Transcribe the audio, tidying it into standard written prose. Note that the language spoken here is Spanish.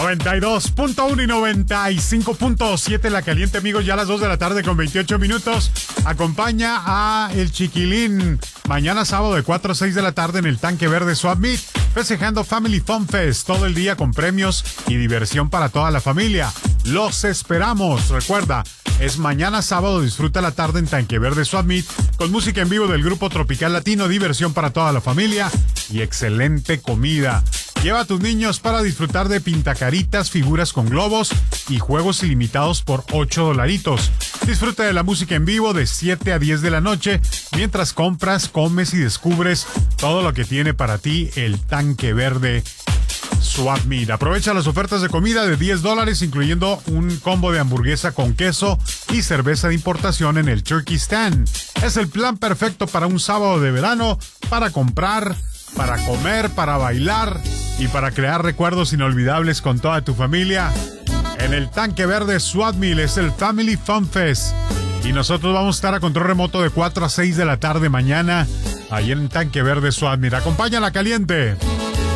92.1 y 95.7 La Caliente, amigos, ya a las 2 de la tarde con 28 minutos. Acompaña a El Chiquilín mañana sábado de 4 a 6 de la tarde en el Tanque Verde Swap Meet, festejando Family Fun Fest todo el día con premios y diversión para toda la familia. Los esperamos. Recuerda, es mañana sábado, disfruta la tarde en Tanque Verde Swap Meet con música en vivo del grupo Tropical Latino, diversión para toda la familia y excelente comida. Lleva a tus niños para disfrutar de pintacaritas, figuras con globos y juegos ilimitados por $8. Disfruta de la música en vivo de 7 a 10 de la noche mientras compras, comes y descubres todo lo que tiene para ti el Tanque Verde Swap Meet. Aprovecha las ofertas de comida de $10, incluyendo un combo de hamburguesa con queso y cerveza de importación en el Turkey Stand. Es el plan perfecto para un sábado de verano, para comprar, para comer, para bailar y para crear recuerdos inolvidables con toda tu familia. En el Tanque Verde Swap Meet es el Family Fun Fest. Y nosotros vamos a estar a control remoto de 4 a 6 de la tarde mañana, ahí en el Tanque Verde Swap Meet. Acompaña La Caliente.